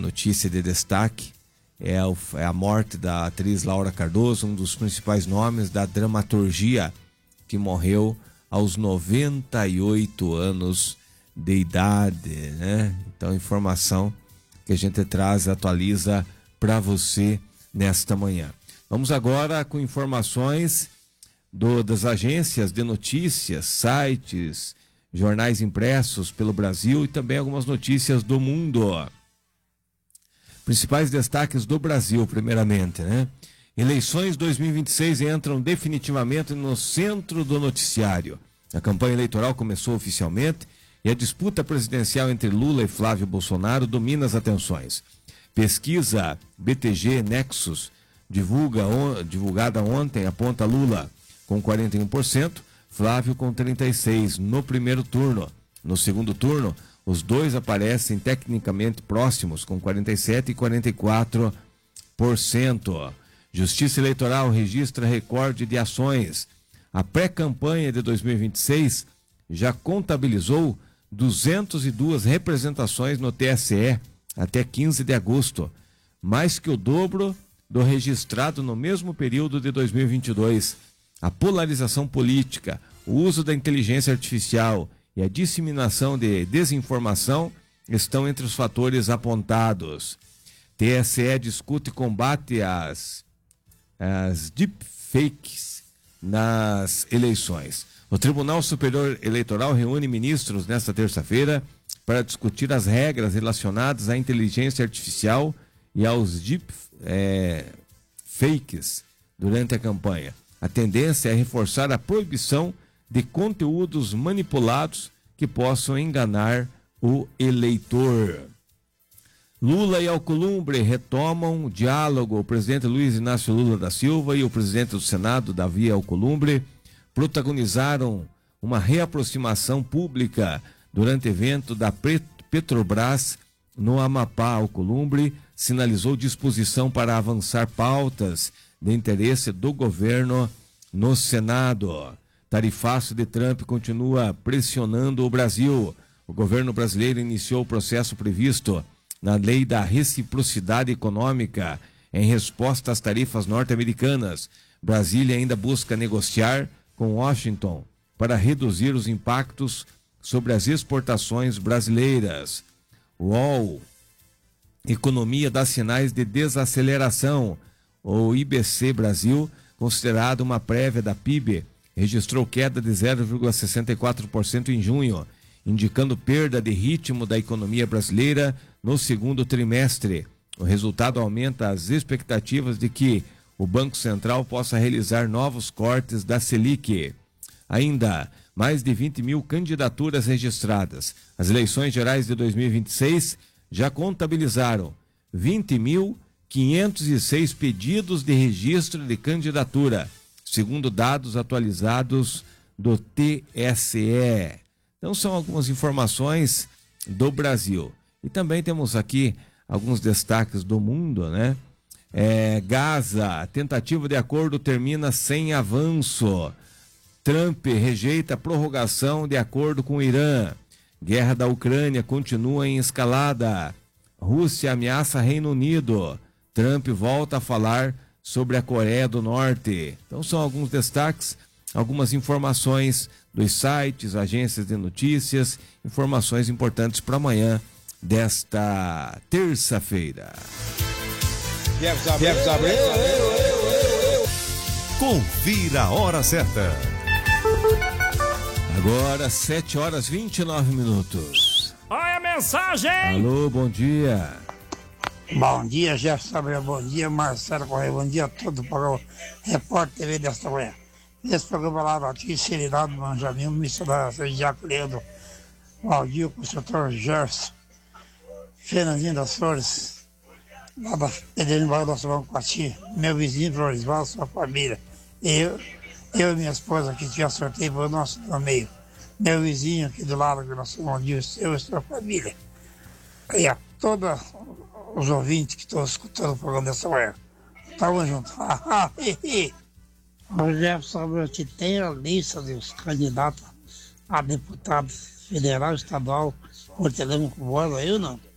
notícia de destaque é a morte da atriz Laura Cardoso, um dos principais nomes da dramaturgia, que morreu aos 98 anos de idade, né? Então, informação que a gente traz e atualiza para você nesta manhã. Vamos agora com informações das agências de notícias, sites, jornais impressos pelo Brasil e também algumas notícias do mundo. Principais destaques do Brasil, primeiramente, né? Eleições 2026 entram definitivamente no centro do noticiário. A campanha eleitoral começou oficialmente e a disputa presidencial entre Lula e Flávio Bolsonaro domina as atenções. Pesquisa BTG Nexus, divulgada ontem, aponta Lula com 41%, Flávio com 36% no primeiro turno. No segundo turno, os dois aparecem tecnicamente próximos, com 47% e 44%. Justiça Eleitoral registra recorde de ações. A pré-campanha de 2026 já contabilizou 202 representações no TSE até 15 de agosto, mais que o dobro do registrado no mesmo período de 2022. A polarização política, o uso da inteligência artificial e a disseminação de desinformação estão entre os fatores apontados. TSE discute e combate as deepfakes nas eleições. O Tribunal Superior Eleitoral reúne ministros nesta terça-feira para discutir as regras relacionadas à inteligência artificial e aos deepfakes durante a campanha. A tendência é reforçar a proibição de conteúdos manipulados que possam enganar o eleitor. Lula e Alcolumbre retomam o diálogo. O presidente Luiz Inácio Lula da Silva e o presidente do Senado, Davi Alcolumbre, protagonizaram uma reaproximação pública durante evento da Petrobras no Amapá. Alcolumbre sinalizou disposição para avançar pautas de interesse do governo no Senado. Tarifaço de Trump continua pressionando o Brasil. O governo brasileiro iniciou o processo previsto na Lei da Reciprocidade Econômica em resposta às tarifas norte-americanas. Brasília ainda busca negociar com Washington para reduzir os impactos sobre as exportações brasileiras. UOL, economia dá sinais de desaceleração. O IBC Brasil, considerado uma prévia da PIB, registrou queda de 0,64% em junho, indicando perda de ritmo da economia brasileira no segundo trimestre. O resultado aumenta as expectativas de que o Banco Central possa realizar novos cortes da Selic. Ainda, mais de 20 mil candidaturas registradas. As eleições gerais de 2026 já contabilizaram 20.506 pedidos de registro de candidatura, segundo dados atualizados do TSE. Então são algumas informações do Brasil. E também temos aqui alguns destaques do mundo, né? Gaza, tentativa de acordo termina sem avanço. Trump rejeita a prorrogação de acordo com o Irã. Guerra da Ucrânia continua em escalada. Rússia ameaça Reino Unido. Trump volta a falar sobre a Coreia do Norte. Então são alguns destaques, algumas informações dos sites, agências de notícias, informações importantes para amanhã desta terça-feira. Confira a hora certa. Agora 7h29. Olha a mensagem! Alô, bom dia. Bom dia, Jefferson Abreu, bom dia, Marcelo Correia, bom dia a todo o programa Repórter TV desta manhã. Nesse programa lá, notícia, Serenado, Manjamim, missionário Jaco Leandro, Valdir, construtor Jefferson, Fernandinho das Flores, lá da Pedrinho Barra do Salão Coati, meu vizinho Floresval, sua família. Eu e minha esposa que tinha sorteio para o nosso no meio. Meu vizinho aqui do lado, que nós somos eu e sua família. E a todos os ouvintes que estão escutando o programa dessa manhã. Tamo junto. O Jefferson, a gente tem a lista dos candidatos a deputado federal, estadual, por telefone com voz aí ou não?